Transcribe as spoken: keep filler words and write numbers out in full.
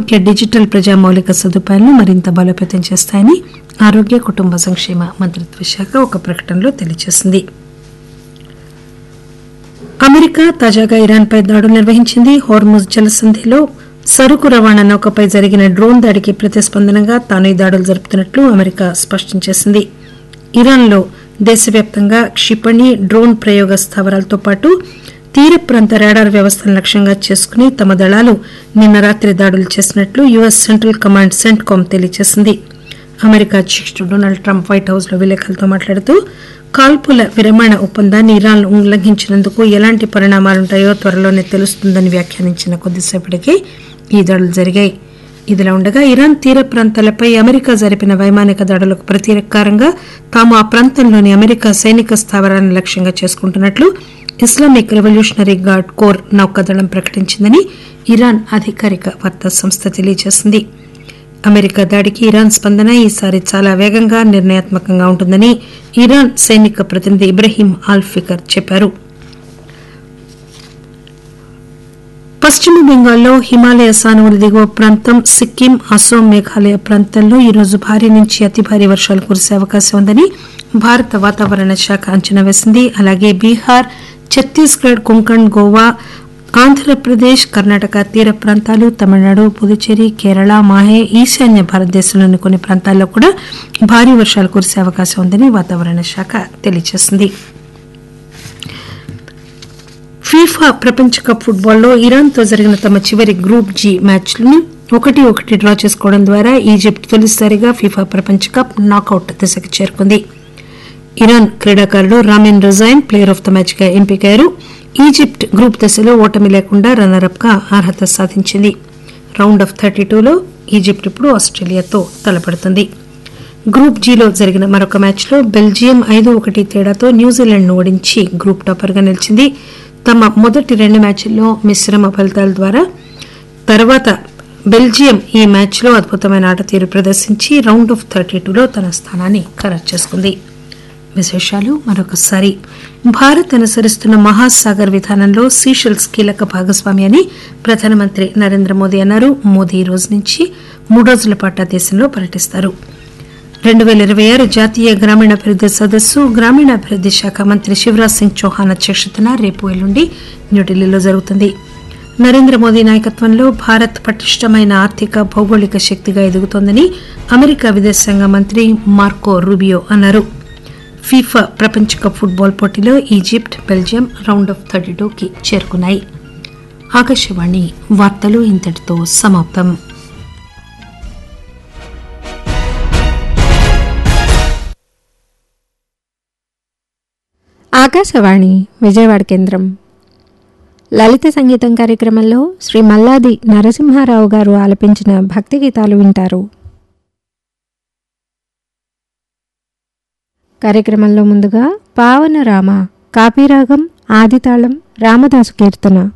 ఆరోగ్య డిజిటల్ ప్రజా మౌలిక సదుపాయాలను మరింత బలోపేతం చేస్తాయని ఆరోగ్య కుటుంబ సంక్షేమ మంత్రిత్వ శాఖ ఒక ప్రకటనలో తెలియజేసింది. అమెరికా తాజాగా ఇరాన్పై దాడులు నిర్వహించింది. హోర్ముజ్ జలసంధిలో సరుకు రవాణా నౌకపై జరిగిన డ్రోన్ దాడికి ప్రతిస్పందనగా తాను ఈ దాడులు జరుపుతున్నట్లు అమెరికా స్పష్టం చేసింది. ఇరాన్లో దేశవ్యాప్తంగా క్షిపణి డ్రోన్ ప్రయోగ స్థావరాలతో పాటు తీర ప్రాంత రాడార్ వ్యవస్థను లక్ష్యంగా చేసుకుని తమ దళాలు నిన్న రాత్రి దాడులు చేసినట్లు యుఎస్ సెంట్రల్ కమాండ్ సెంట్కామ్ తెలియజేసింది. అమెరికా అధ్యకుడు డొనాల్డ్ ట్రంప్ వైట్ హౌస్ లో విలేకరులతో మాట్లాడుతూ కాల్పుల విరమణ ఒప్పందాన్ని ఇరాన్ ఉల్లంఘించినందుకు ఎలాంటి పరిణామాలుంటాయో త్వరలోనే తెలుస్తుందని వ్యాఖ్యానించిన కొద్దిసేపటికే ఈ దాడులు జరిగాయి. ఇదిలా ఉండగా ఇరాన్ తీర ప్రాంతాలపై అమెరికా జరిపిన వైమానిక దాడులకు ప్రతీకారంగా తాము ఆ ప్రాంతంలోని అమెరికా సైనిక స్థావరాలను లక్ష్యంగా చేసుకుంటున్నట్లు ఇస్లామిక్ రెవల్యూషనరీ గార్డ్ కోర్ నౌకాదళం ప్రకటించిందని ఇరాన్ అధికారిక వార్తా సంస్థ తెలియజేసింది. అమెరికా దాడికి ఇరాన్ స్పందన ఈసారి చాలా వేగంగా నిర్ణయాత్మకంగా ఉంటుందని ఇరాన్ సైనిక ప్రతినిధి ఇబ్రహీం ఆల్ ఫికర్ చెప్పారు. పశ్చిమ బెంగాల్లో హిమాలయ సానువుల దిగువ ప్రాంతం సిక్కిం అసోం మేఘాలయ ప్రాంతాల్లో ఈరోజు భారీ నుంచి అతి భారీ వర్షాలు కురిసే అవకాశం ఉందని భారత వాతావరణ శాఖ అంచనా వేసింది. అలాగే బీహార్, ఛత్తీస్గఢ్, కొంకణ్, గోవా, ఆంధ్రప్రదేశ్, కర్ణాటక తీర ప్రాంతాలు, తమిళనాడు, పుదుచ్చేరి, కేరళ, మాహే, ఈశాన్య భారతదేశంలోని కొన్ని ప్రాంతాల్లో కూడా భారీ వర్షాలు కురిసే అవకాశం ఉందని వాతావరణ శాఖ తెలియజేసింది. ఫీఫా ప్రపంచ కప్ ఫుట్బాల్లో ఇరాన్తో జరిగిన తమ చివరి గ్రూప్ జి మ్యాచ్లను ఒకటి ఒకటి డ్రా చేసుకోవడం ద్వారా ఈజిప్ట్ తొలిసారిగా ఫీఫా ప్రపంచ కప్ నాకౌట్ దశకు చేరుకుంది. ఇరాన్ క్రీడాకారుడు రామిన్ రజైన్ ప్లేయర్ ఆఫ్ ద మ్యాచ్ గా ఎంపికయ్యారు. ఈజిప్ట్ గ్రూప్ దశలో ఓటమి లేకుండా రన్నరప్ గా అర్హత సాధించింది. రౌండ్ ఆఫ్ థర్టీ టూలో ఈజిప్ట్ ఇప్పుడు ఆస్ట్రేలియాతో తలపడుతుంది. గ్రూప్ జీలో జరిగిన మరొక మ్యాచ్లో బెల్జియం ఐదు ఒకటి తేడాతో న్యూజిలాండ్ ను ఓడించి గ్రూప్ టాపర్ గా నిలిచింది. తమ మొదటి రెండు మ్యాచ్ల్లో మిశ్రమ ఫలితాల ద్వారా తర్వాత బెల్జియం ఈ మ్యాచ్లో అద్భుతమైన ఆట తీరు ప్రదర్శించి రౌండ్ ఆఫ్ థర్టీ టూలో తన స్థానాన్ని ఖరారు చేసుకుంది. విశేషాలు మరొకసారి. భారత్ అనుసరిస్తున్న మహాసాగర్ విధానంలో సీషెల్స్ కీలక భాగస్వామి అని ప్రధానమంత్రి నరేంద్ర మోదీ అన్నారు. మోదీ ఈ రోజు నుంచి మూడు రోజుల పాటు ఆ దేశంలో పర్యటిస్తారు. రెండు పేల ఇరవై ఆరు జాతీయ గ్రామీణాభివృద్ది సదస్సు గ్రామీణాభివృద్ది శాఖ మంత్రి శివరాజ్ సింగ్ చౌహాన్ అధ్యక్షతన రేపు ఎల్లుండి న్యూఢిల్లీలో జరుగుతుంది. నరేంద్ర మోదీ నాయకత్వంలో భారత్ పటిష్టమైన ఆర్థిక భౌగోళిక శక్తిగా ఎదుగుతోందని అమెరికా విదేశాంగ మంత్రి మార్కో రూబియో అన్నారు. ఫీఫా ప్రపంచ కప్ ఫుట్బాల్ పోటీలో Egypt, Belgium round of thirty టూకి చేరుకున్నాయి. ఆకాశవాణి వార్తలు ఇంతటితో సమాప్తం. ఆకాశవాణి విజయవాడ కేంద్రం. లలిత సంగీతం కార్యక్రమంలో శ్రీ మల్లాది నరసింహారావు గారు ఆలపించిన భక్తి గీతాలు వింటారు. కార్యక్రమంలో ముందుగా పావన రామ కాపీరాగం ఆదితాళం రామదాసు కీర్తన.